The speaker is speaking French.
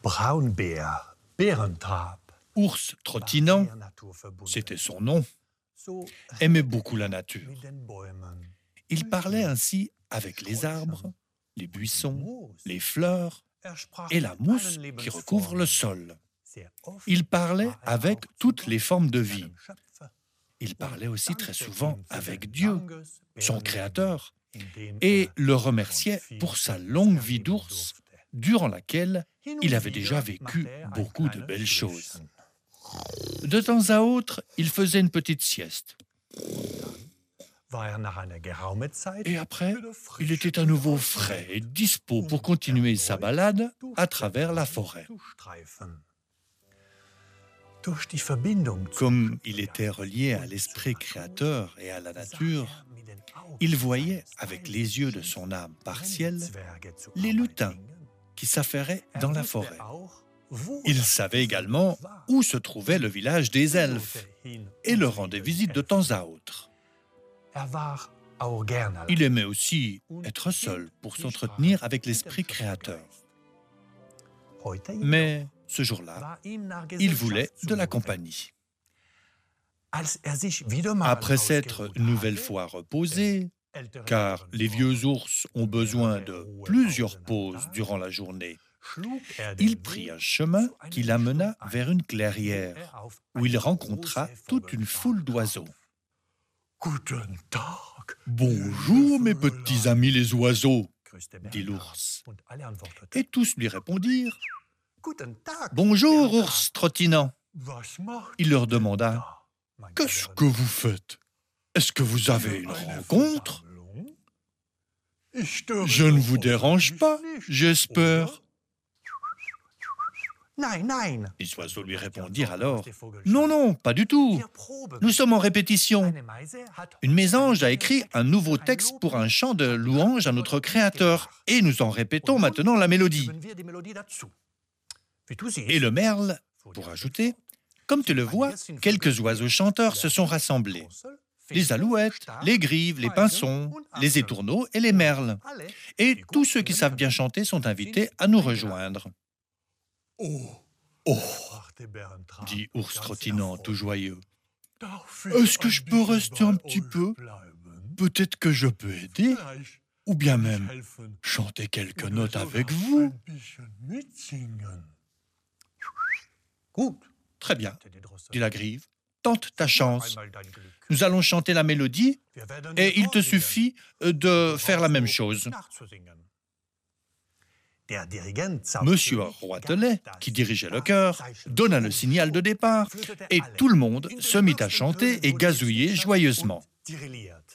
Braunbär, Bärentrab. Ours trottinant, c'était son nom, aimait beaucoup la nature. Il parlait ainsi avec les arbres, les buissons, les fleurs et la mousse qui recouvre le sol. Il parlait avec toutes les formes de vie. Il parlait aussi très souvent avec Dieu, son créateur, et le remerciait pour sa longue vie d'ours, durant laquelle il avait déjà vécu beaucoup de belles choses. De temps à autre, il faisait une petite sieste. Et après, il était à nouveau frais et dispos pour continuer sa balade à travers la forêt. Comme il était relié à l'esprit créateur et à la nature, il voyait avec les yeux de son âme partielle les lutins qui s'affairaient dans la forêt. Il savait également où se trouvait le village des elfes et leur rendait visite de temps à autre. Il aimait aussi être seul pour s'entretenir avec l'esprit créateur. Mais ce jour-là, il voulait de la compagnie. Après s'être une nouvelle fois reposé, car les vieux ours ont besoin de plusieurs pauses durant la journée, il prit un chemin qui l'amena vers une clairière, où il rencontra toute une foule d'oiseaux. « Bonjour, mes petits amis les oiseaux !» dit l'ours. Et tous lui répondirent « Bonjour, ours trottinant !» Il leur demanda « Qu'est-ce que vous faites? Est-ce que vous avez une rencontre? Je ne vous dérange pas, j'espère. » Les oiseaux lui répondirent alors « Non, non, pas du tout. Nous sommes en répétition. Une mésange a écrit un nouveau texte pour un chant de louange à notre Créateur et nous en répétons maintenant la mélodie. » Et le merle, pour ajouter, « Comme tu le vois, quelques oiseaux chanteurs se sont rassemblés. Les alouettes, les grives, les pinsons, les étourneaux et les merles. Et tous ceux qui savent bien chanter sont invités à nous rejoindre. » « Oh !» dit Ours trottinant tout joyeux. « Est-ce que je peux rester un petit peu? Peut-être que je peux aider, ou bien même chanter quelques notes avec vous. » « Très bien, dit la grive, tente ta chance. Nous allons chanter la mélodie et il te suffit de faire la même chose. » Monsieur Roitelet, qui dirigeait le chœur, donna le signal de départ et tout le monde se mit à chanter et gazouiller joyeusement.